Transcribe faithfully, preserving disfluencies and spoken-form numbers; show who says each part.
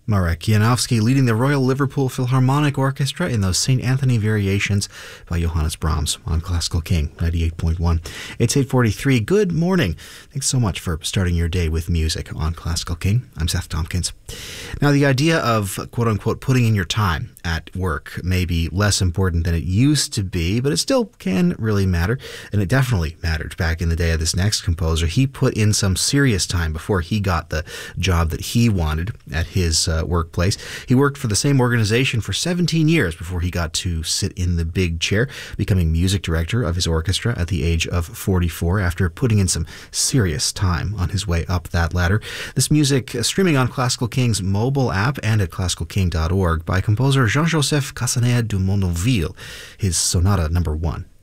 Speaker 1: Marek Janowski leading the Royal Liverpool Philharmonic Orchestra in those Saint Anthony Variations by Johannes Brahms on Classical King ninety-eight point one. It's eight forty-three. Good morning. Thanks so much for starting your day with music on Classical King. I'm Seth Tompkins. Now, the idea of quote-unquote putting in your time at work may be less important than it used to be, but it still can really matter, and it definitely mattered back in the day of this next composer. He put in some serious time before he got the job that he wanted at his uh, workplace. He worked for the same organization for seventeen years before he got to sit in the big chair, becoming music director of his orchestra at the age of forty-four after putting in some serious time on his way up that ladder. This music uh, streaming on Classical King's mobile app and at classical king dot org by composer Jean-Joseph Casanet du Mononville, his Sonata Number One.